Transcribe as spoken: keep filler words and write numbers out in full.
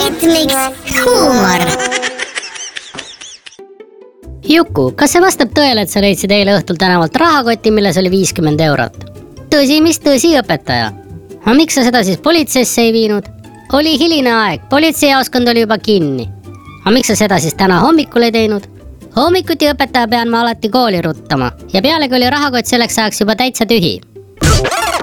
ritmiks huumor. Juku, kas see vastab tõele, et sa leidsid eile õhtul tänavalt rahakoti, milles oli viiskümmend eurot? Tõsi, mis tõsi, õpetaja? Aga miks sa seda siis politseisse ei viinud? Oli hiline aeg, politseijaoskond oli juba kinni. Aga miks sa seda siis täna hommikul ei teinud? Hommikuti õpetaja pean ma alati kooli ruttama ja pealegi oli rahakott selleks ajaks juba täitsa tühi.